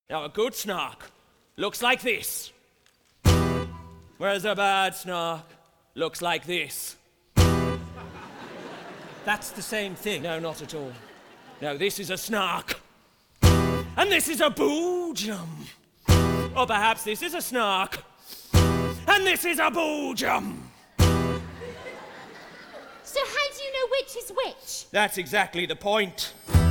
Now, a good snark looks like this, whereas a bad snark looks like this. That's the same thing. No, not at all. No, this is a snark, and this is a boojum. Or perhaps this is a snark, and this is a boojum. So how do you know which is which? That's exactly the point.